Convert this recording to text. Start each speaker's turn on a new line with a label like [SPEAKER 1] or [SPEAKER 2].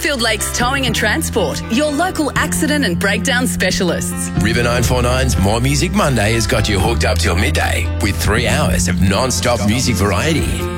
[SPEAKER 1] Caulfield Lakes Towing and Transport, your local accident and breakdown specialists.
[SPEAKER 2] River 949's More Music Monday has got you hooked up till midday with 3 hours of non-stop music variety.